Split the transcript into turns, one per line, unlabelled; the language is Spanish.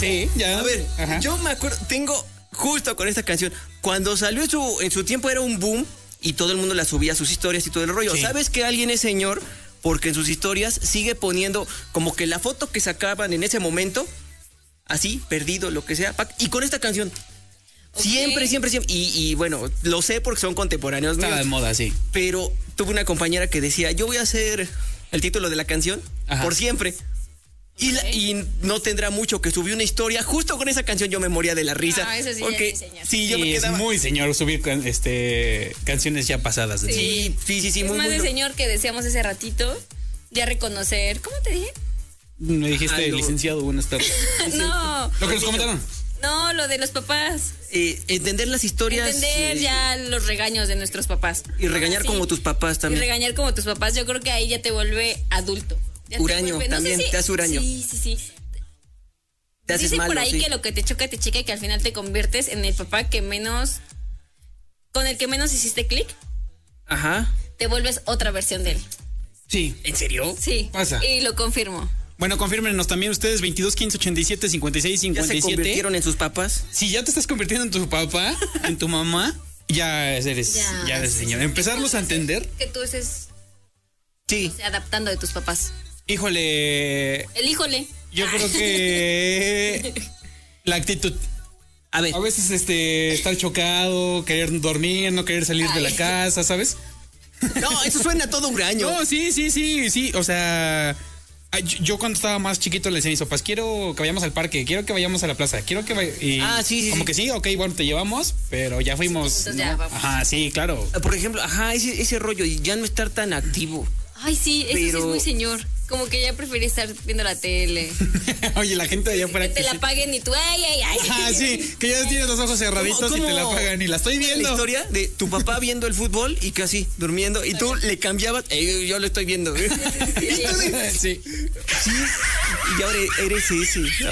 Sí, ya.
A ver,
Ajá.
yo me acuerdo, tengo justo con esta canción, cuando salió en su tiempo era un boom y todo el mundo la subía a sus historias y todo el rollo.
Sí.
¿Sabes que alguien es señor? Porque en sus historias sigue poniendo como que la foto que sacaban en ese momento, así, perdido, lo que sea, y con esta canción. Siempre. Y bueno, lo sé porque son contemporáneos
Estaba de
míos.
moda, sí.
Pero tuve una compañera que decía, yo voy a hacer el título de la canción por siempre. Y no tendrá mucho que subí una historia. Justo con esa canción yo me moría de la risa.
Ah, eso sí,
porque
ya es señor.
sí, yo me
Es
quedaba.
muy señor subir canciones ya pasadas.
Sí,
Es
muy,
más
muy.
de señor que decíamos hace ratito, ya reconocer, ¿cómo te dije?
Me dijiste, licenciado, buenas tardes.
No,
Lo que nos comentaron.
no, lo de los papás.
Entender las historias.
Entender ya los regaños de nuestros papás.
Y regañar
Sí.
como tus papás
Y
también.
regañar como tus papás, yo creo que ahí ya te vuelve adulto. Ya te
Huraño,
vuelve-
también, te hace huraño.
Sí.
Te haces
Dicen
malo,
por ahí
sí.
que lo que te choca, te checa y que al final te conviertes en el papá que menos, con el que menos hiciste clic,
Ajá.
te vuelves otra versión de él.
Sí.
¿En serio?
Sí.
Pasa.
Y lo confirmo.
Bueno, confírmenos también ustedes, 22 15 87 56
¿Ya se
57.
convirtieron en sus papás?
Si ya te estás convirtiendo en tu papá, en tu mamá, ya eres señor. Empezarlos a entender.
Que tú estés
Sí.
adaptando de tus papás.
Híjole,
El híjole.
yo creo que la actitud.
A ver.
A veces estar chocado, querer dormir, no querer salir de la casa, ¿sabes?
No, eso suena a todo huraño.
No, sí. O sea, yo cuando estaba más chiquito le decía a mis papás, quiero que vayamos al parque, quiero que vayamos a la plaza, quiero que
sí.
Como que sí, ok, bueno, te llevamos, pero ya fuimos.
Entonces ya vamos.
Ajá, sí, claro.
Por ejemplo, ese rollo y ya no estar tan activo.
Ay, sí, eso sí es
Pero-
muy señor. Como que ya preferí estar viendo la tele.
Oye, la gente de allá afuera
Que te la
sí.
paguen y tú, ay.
Ah, sí, que ya tienes los ojos cerraditos y te la pagan y la estoy
La
viendo.
historia de tu papá viendo el fútbol y casi durmiendo y tú le cambiabas, yo lo estoy viendo.
Sí.
Y ahora eres ese.